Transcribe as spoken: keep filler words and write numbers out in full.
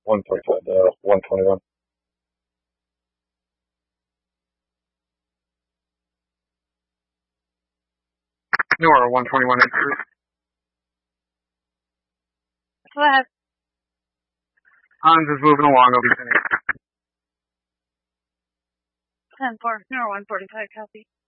one forty-five to one twenty-one. Nora, one twenty-one eight two. Go ahead. Hans is moving along. I'll be finished. ten four, Nora one forty-five, copy.